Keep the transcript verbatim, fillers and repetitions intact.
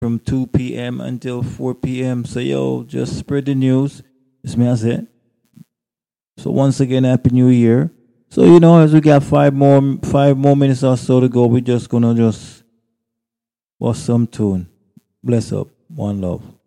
from two p.m. until four p.m. So, yo, just spread the news. It's me, I said. So, once again, Happy New Year. So, you know, as we got five more five more minutes or so to go, we're just going to just watch some tune. Bless up. One love.